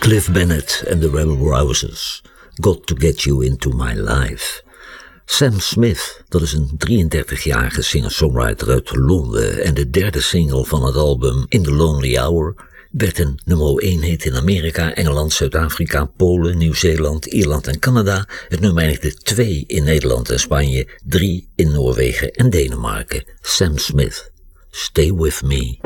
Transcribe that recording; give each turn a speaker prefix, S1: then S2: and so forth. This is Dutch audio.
S1: Cliff Bennett en de Rebel Rousers. Got to Get You Into My Life. Sam Smith, dat is een 33-jarige singer-songwriter uit Londen en de derde single van het album In the Lonely Hour werd een nummer 1 hit in Amerika, Engeland, Zuid-Afrika, Polen, Nieuw-Zeeland, Ierland en Canada. Het nummer eindigde 2 in Nederland en Spanje, 3 in Noorwegen en Denemarken. Sam Smith, Stay With Me.